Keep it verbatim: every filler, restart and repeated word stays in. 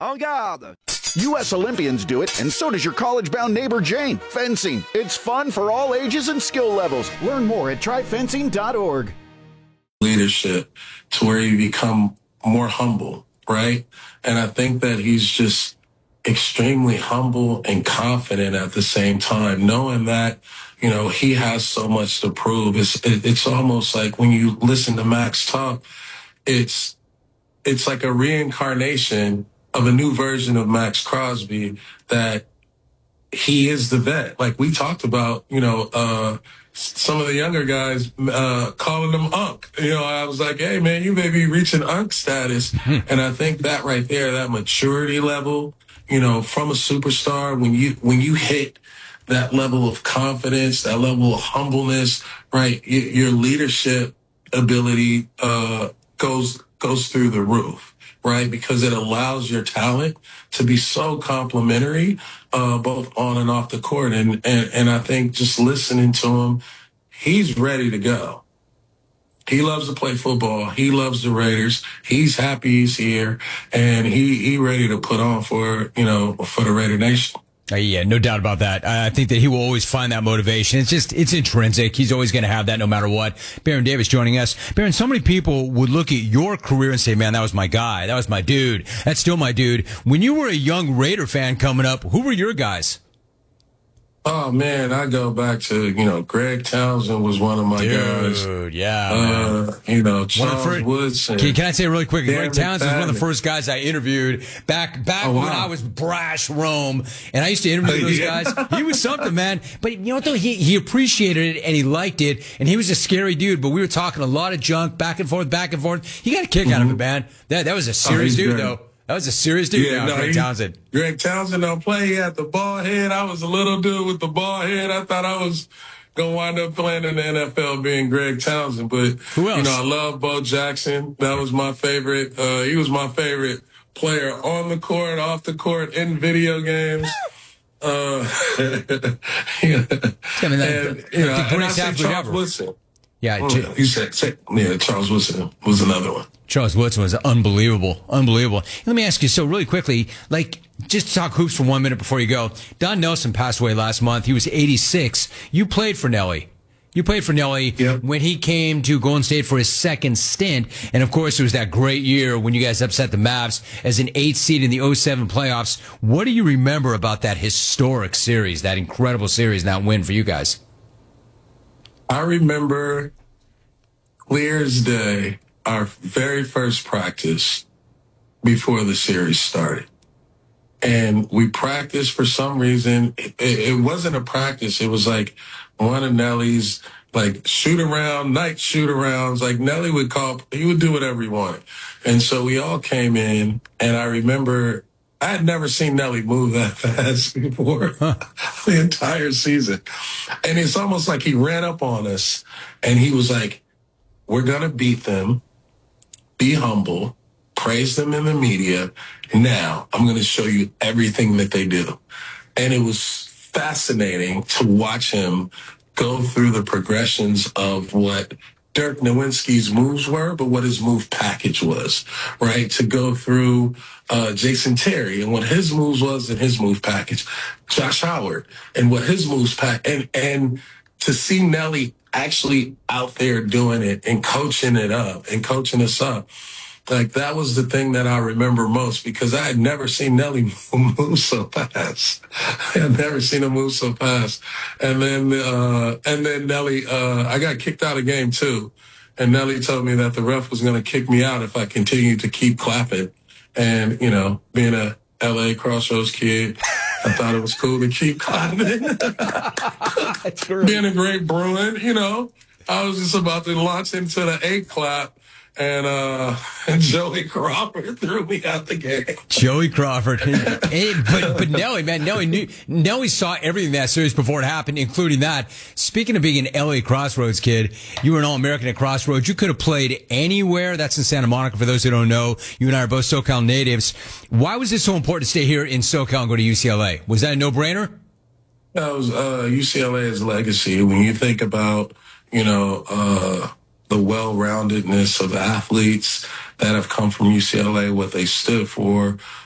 En garde! U S Olympians do it, and so does your college-bound neighbor Jane. Fencing. It's fun for all ages and skill levels. Learn more at try fencing dot org. Leadership to where you become more humble, right? And I think that he's just extremely humble and confident at the same time, knowing that, you know, he has so much to prove. It's, it, it's almost like when you listen to Max talk, it's, it's like a reincarnation of a new version of Max Crosby, that he is the vet. Like we talked about, you know, uh, some of the younger guys, uh, calling him Unc. You know, I was like, hey man, you may be reaching Unc status. And I think that right there, that maturity level, you know, from a superstar, when you, when you hit that level of confidence, that level of humbleness, right? Y- your leadership ability, uh, goes, goes through the roof. Right, because it allows your talent to be so complementary, uh, both on and off the court. And, and, and I think just listening to him, he's ready to go. He loves to play football. He loves the Raiders. He's happy he's here, and he, he ready to put on for, you know, for the Raider Nation. Uh, yeah, no doubt about that. I think that he will always find that motivation. It's just, it's intrinsic. He's always going to have that no matter what. Baron Davis joining us. Baron, so many people would look at your career and say, man, that was my guy. That was my dude. That's still my dude. When you were a young Raider fan coming up, who were your guys? Oh man, I go back to, you know, Greg Townsend was one of my Dude, guys. Dude, yeah. Uh, man. you know, Charles first, Woodson. Can, can I say really quick? Darren Greg Townsend was one of the McFadden. first guys I interviewed back back Oh, wow. when I was brash Rome, and I used to interview those Yeah. guys. He was something, man. But you know what though? He he appreciated it and he liked it, and he was a scary dude. But we were talking a lot of junk, back and forth, back and forth. He got a kick mm-hmm. out of it, man. That that was a serious oh, dude, great. though. That was a serious dude. Yeah, now, no, Greg he, Townsend. Greg Townsend don't play. He had the ball head. I was a little dude with the ball head. I thought I was gonna wind up playing in the N F L being Greg Townsend. But who else? You know, I love Bo Jackson. That was my favorite. Uh, he was my favorite player on the court, off the court, in video games. Uh, yeah. I mean, that, and, the, you know, the and I greatest said athlete Charles ever. Woodson. Yeah, Oh, J- you said, said, yeah, Charles Woodson was another one. Charles Woodson was unbelievable, unbelievable. Let me ask you, so really quickly, like, just to talk hoops for one minute before you go. Don Nelson passed away last month. He was eighty-six. You played for Nelly. You played for Nelly yep. when he came to Golden State for his second stint. And, of course, it was that great year when you guys upset the Mavs as an eight seed in the oh seven playoffs. What do you remember about that historic series, that incredible series, and that win for you guys? I remember clear as day our very first practice before the series started. And we practiced for some reason. It, it wasn't a practice. It was like one of Nelly's like shoot around, night shoot arounds. Like Nelly would call, he would do whatever he wanted. And so we all came in, and I remember I had never seen Nelly move that fast before huh. the entire season. And it's almost like he ran up on us and he was like, we're going to beat them. Be humble. Praise them in the media. Now I'm going to show you everything that they do. And it was fascinating to watch him go through the progressions of what Dirk Nowitzki's moves were, but what his move package was, right? To go through uh, Jason Terry and what his moves was and his move package, Josh Howard and what his moves pack, and and to see Nelly actually out there doing it and coaching it up and coaching us up. Like, that was the thing that I remember most, because I had never seen Nelly move so fast. I had never seen him move so fast. And then, uh, and then Nelly, uh, I got kicked out of game two. And Nelly told me that the ref was going to kick me out if I continued to keep clapping. And, you know, being a L A Crossroads kid, I thought it was cool to keep clapping. Being a great Bruin, you know, I was just about to launch into the eight clap. And, uh, and Joey Crawford threw me out the game. Joey Crawford. Hey, but, but Nelly, man, Nelly knew, Nelly saw everything in that series before it happened, including that. Speaking of being an L A Crossroads kid, you were an All-American at Crossroads. You could have played anywhere. That's in Santa Monica. For those who don't know, you and I are both SoCal natives. Why was it so important to stay here in SoCal and go to U C L A? Was that a no-brainer? That was, uh, U C L A's legacy. When you think about, you know, uh, the well-roundedness of athletes that have come from U C L A, what they stood for,